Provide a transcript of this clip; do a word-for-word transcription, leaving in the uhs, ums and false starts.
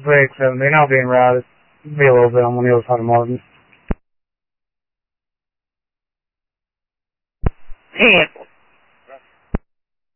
six seventeen, I'll be in route. Be a little bit on the other side of Martin. ten